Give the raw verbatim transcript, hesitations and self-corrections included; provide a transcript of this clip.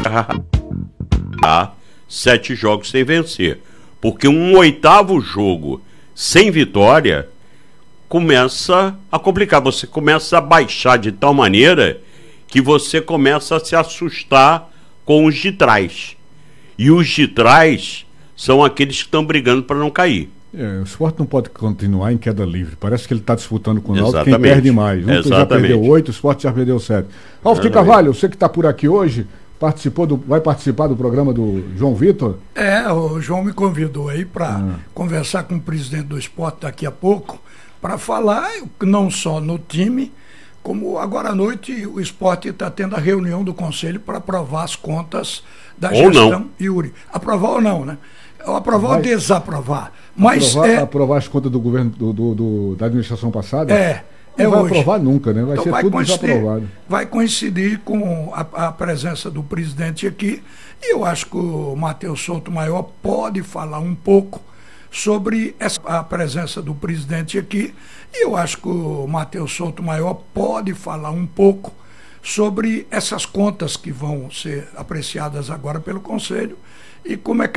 Tá? Sete jogos sem vencer. Porque um oitavo jogo sem vitória começa a complicar. Você começa a baixar de tal maneira que você começa a se assustar com os de trás. E os de trás são aqueles que estão brigando para não cair. É, o Sport não pode continuar em queda livre. Parece que ele está disputando com o Náutico quem perde mais. O Náutico já perdeu oito, o Sport já perdeu sete. Ralf de Carvalho, você que está por aqui hoje, participou do, vai participar do programa do João Vitor? É, o João me convidou aí para ah. conversar com o presidente do Sport daqui a pouco, para falar não só no time, como agora à noite o Sport está tendo a reunião do Conselho para aprovar as contas da ou gestão. Não. Yuri. Aprovar ou não, né? Aprovar vai, ou desaprovar. Mas aprovar, é, aprovar as contas do governo do, do, do, da administração passada? É. Não é vai hoje. aprovar nunca, né? Vai então ser vai tudo desaprovado. Vai coincidir com a, a presença do presidente aqui. E eu acho que o Matheus Souto Maior pode falar um pouco sobre essa, a presença do presidente aqui. E eu acho que o Matheus Souto Maior pode falar um pouco sobre essas contas que vão ser apreciadas agora pelo Conselho e como é que